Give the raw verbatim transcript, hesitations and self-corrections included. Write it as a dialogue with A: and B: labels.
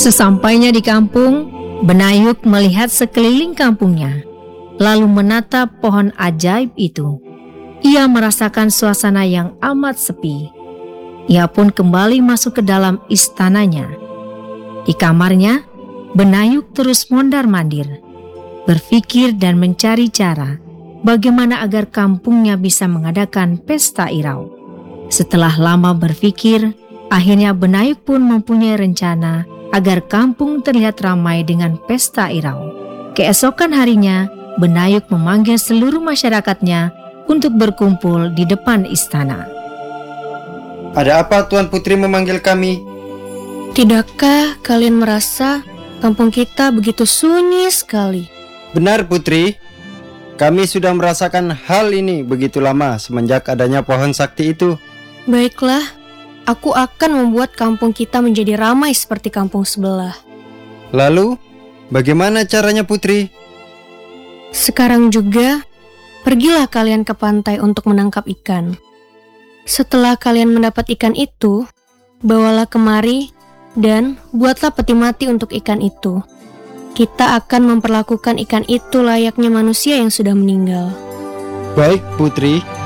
A: Sesampainya di kampung, Benayuk melihat sekeliling kampungnya, lalu menatap pohon ajaib itu. Ia merasakan suasana yang amat sepi. Ia pun kembali masuk ke dalam istananya. Di kamarnya, Benayuk terus mondar-mandir, berpikir dan mencari cara bagaimana agar kampungnya bisa mengadakan pesta Irau. Setelah lama berpikir, akhirnya Benayuk pun mempunyai rencana agar kampung terlihat ramai dengan pesta Irau. Keesokan harinya, Benayuk memanggil seluruh masyarakatnya untuk berkumpul di depan istana.
B: Ada apa Tuan Putri memanggil kami?
C: Tidakkah kalian merasa kampung kita begitu sunyi sekali?
B: Benar Putri, kami sudah merasakan hal ini begitu lama semenjak adanya pohon sakti itu.
C: Baiklah, aku akan membuat kampung kita menjadi ramai seperti kampung sebelah.
B: Lalu, bagaimana caranya Putri?
C: Sekarang juga, pergilah kalian ke pantai untuk menangkap ikan. Setelah kalian mendapat ikan itu, bawalah kemari dan buatlah peti mati untuk ikan itu. Kita akan memperlakukan ikan itu layaknya manusia yang sudah meninggal.
B: Baik Putri.